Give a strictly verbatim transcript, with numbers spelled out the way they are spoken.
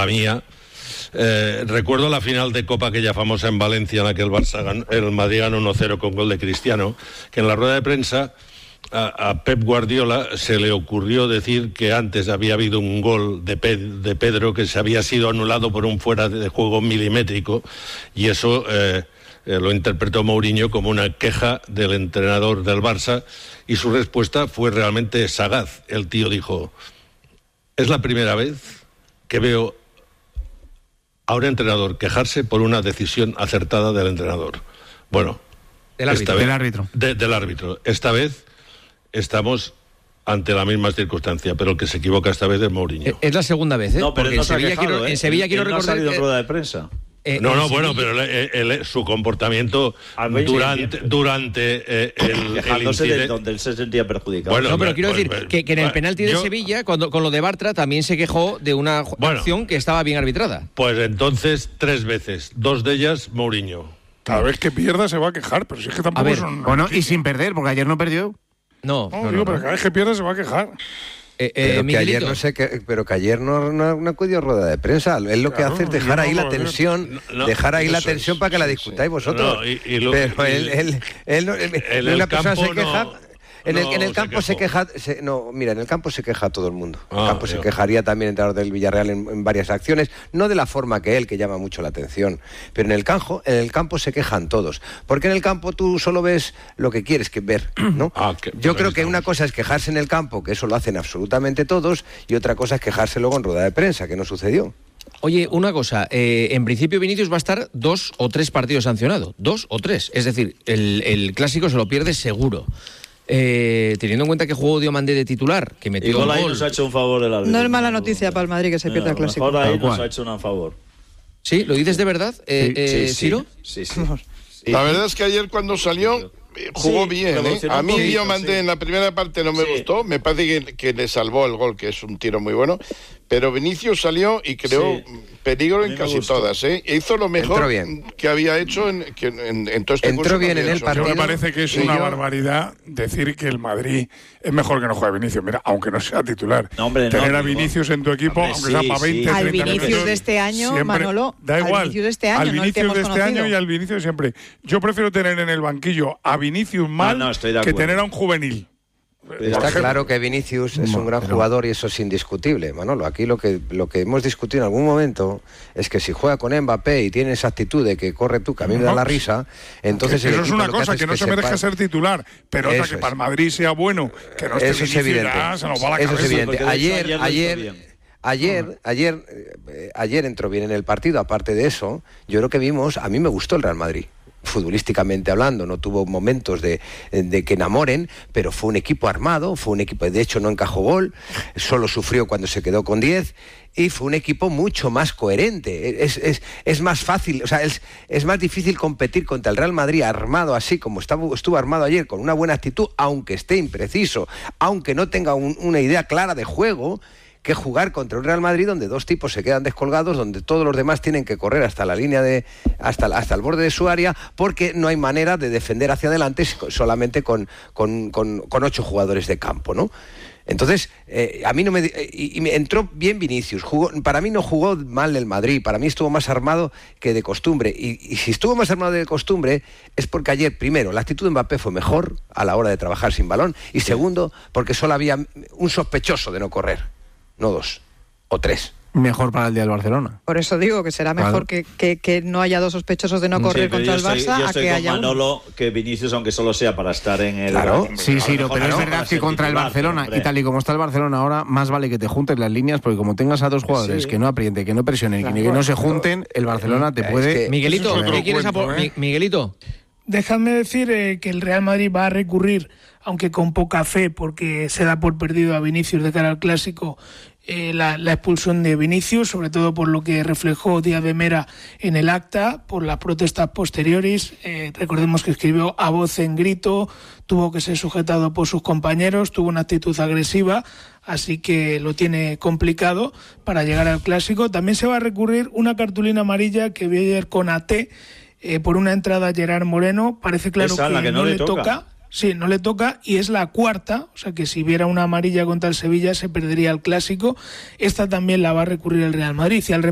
la mía. Eh, recuerdo la final de Copa, aquella famosa en Valencia, en la que el Barça ganó, el Madrid ganó uno cero con gol de Cristiano, que en la rueda de prensa a, a Pep Guardiola se le ocurrió decir que antes había habido un gol de, Pe- de Pedro que se había sido anulado por un fuera de juego milimétrico, y eso eh, eh, lo interpretó Mourinho como una queja del entrenador del Barça, y su respuesta fue realmente sagaz. El tío dijo: es la primera vez que veo a un entrenador quejarse por una decisión acertada del entrenador. Bueno, del árbitro. Vez, del, árbitro. De, del árbitro. Esta vez estamos ante la misma circunstancia, pero el que se equivoca esta vez es Mourinho. Es la segunda vez, ¿eh? No, pero porque no en Sevilla, quejado, quiero, ¿eh? en Sevilla él, quiero él no recordar ha salido que... en rueda de prensa. Eh, no, no, bueno, pero él, él, él, su comportamiento durante, durante eh, el, quejándose el de donde él se sentía perjudicado. Bueno, no, pero quiero pues, decir pues, que, que en el pues, penalti de yo, Sevilla, cuando, con lo de Bartra, también se quejó de una bueno, acción que estaba bien arbitrada. Pues entonces, tres veces. Dos de ellas, Mourinho. Cada vez que pierda se va a quejar, pero si es que tampoco ver, son... Bueno, y sin perder, porque ayer no perdió. No, no, no, digo, no, pero no. cada vez que pierda se va a quejar. Eh, eh, pero, que ayer no sé que, pero que ayer no, no, no acudió rueda de prensa. Él lo claro, que hace es dejar ahí no, la tensión, no, no, dejar ahí la tensión es, para que la sí, discutáis sí. vosotros. No, y, y lo, pero y, él, él, él, él, él, en una el persona campo se queja. No, En el, no en el campo se, se queja, se, no, mira, en el campo se queja todo el mundo. En el Ah, campo ya. se quejaría también el entrenador del Villarreal en, en varias acciones, no de la forma que él, que llama mucho la atención, pero en el campo, en el campo se quejan todos, porque en el campo tú solo ves lo que quieres que ver, ¿no? Ah, que, Yo creo que una cosa es quejarse en el campo, que eso lo hacen absolutamente todos, y otra cosa es quejarse luego en rueda de prensa, que no sucedió. Oye, una cosa, eh, en principio Vinicius va a estar dos o tres partidos sancionado, dos o tres, es decir, el, el clásico se lo pierde seguro. Eh, teniendo en cuenta que jugó Diomandé de titular, que metió Igual un ahí gol. nos ha hecho un favor el árbitro. No es mala noticia para el Madrid que se pierda el clásico. Ahora ahí Tal nos cual. ha hecho un favor. ¿Sí? ¿Lo dices de verdad, eh, Sí, eh, sí, Ciro? Sí, sí. sí. La verdad es que ayer cuando salió eh, jugó Sí, bien, ¿eh? revolucionó A un mí poquito, Diomandé sí. en la primera parte no me Sí. gustó, me parece que, que le salvó el gol, que es un tiro muy bueno, pero Vinicius salió y creó Sí. peligro A en mí me casi gustó. todas, ¿eh? Hizo lo mejor Entró bien. que había hecho en, que en, en todo este Entró curso. bien que en había el hecho. partido. Yo me parece que es Y una yo- barbaridad decir que el Madrid es mejor que no juegue Vinicius. Mira, aunque no sea titular. No, hombre, no, Tener a digo, Vinicius en tu equipo, hombre, aunque sí, sea para sí. veinte, Al treinta Vinicius minutos, de este año, siempre- Manolo, da al igual. Vinicius de este año, al no el que Vinicius hemos de este conocido. año y al Vinicius de siempre. Yo prefiero tener en el banquillo a Vinicius mal no, estoy de que acuerdo. tener a un juvenil. Está claro que Vinicius es un gran jugador y eso es indiscutible, Manolo. Aquí lo que lo que hemos discutido en algún momento es que si juega con Mbappé y tiene esa actitud de que corre tú, que a mí me da la risa, entonces Que el eso es equipo una lo que cosa, hace que, es no se merece sepa- ser titular, pero otra Eso que es. para el Madrid sea bueno, que no esté Eso es Vinicius, evidente. ya se nos va la Eso es cabeza. evidente. porque de hecho Ayer, ayer lo hizo ayer, bien. ayer, ayer, eh, ayer entró bien en el partido. Aparte de eso, yo creo que vimos, a mí me gustó el Real Madrid. Futbolísticamente hablando, no tuvo momentos de, de que enamoren, pero fue un equipo armado, fue un equipo, de hecho no encajó gol, solo sufrió cuando se quedó con diez, y fue un equipo mucho más coherente. Es, es, es más fácil, o sea, es, es más difícil competir contra el Real Madrid armado así como estaba, estuvo armado ayer, con una buena actitud, aunque esté impreciso, aunque no tenga un, una idea clara de juego, que jugar contra un Real Madrid donde dos tipos se quedan descolgados, donde todos los demás tienen que correr hasta la línea de hasta, hasta el borde de su área, porque no hay manera de defender hacia adelante solamente con, con, con, con ocho jugadores de campo, ¿no? Entonces, eh, a mí no me, eh, y, y me entró bien Vinicius. Jugó, para mí no jugó mal el Madrid, para mí estuvo más armado que de costumbre. Y, y si estuvo más armado de costumbre es porque ayer, primero, la actitud de Mbappé fue mejor a la hora de trabajar sin balón, y segundo, porque solo había un sospechoso de no correr. No dos, o tres. Mejor para el día del Barcelona. Por eso digo que será mejor Claro. que, que, que no haya dos sospechosos de no correr Sí, pero contra yo el estoy, Barça yo a estoy que con haya uno. Manolo, que Vinicius, aunque solo sea para estar en el... Claro. Sí, sí, a lo pero mejor es no verdad para que ser contra el titular, Barcelona, hombre. y tal y como está el Barcelona ahora, más vale que te juntes las líneas, porque como tengas a dos jugadores Sí. que no aprieten, que no presionen, Claro. que no se junten, el Barcelona te Es puede... que- Miguelito, Eso es otro ¿qué quieres cuento, apo- ¿eh? Mi- Miguelito. Dejadme decir eh, que el Real Madrid va a recurrir, aunque con poca fe, porque se da por perdido a Vinicius de cara al Clásico, eh, la, la expulsión de Vinicius, sobre todo por lo que reflejó Díaz de Mera en el acta, por las protestas posteriores. Eh, recordemos que escribió a voz en grito, tuvo que ser sujetado por sus compañeros, tuvo una actitud agresiva, así que lo tiene complicado para llegar al Clásico. También se va a recurrir una cartulina amarilla que vi ayer con A T, Eh, por una entrada a Gerard Moreno. Parece claro Esa, que, la que no no le le toca. toca. Sí, no le toca, y es la cuarta, o sea que si hubiera una amarilla contra el Sevilla se perdería el Clásico. Esta también la va a recurrir el Real Madrid. Y al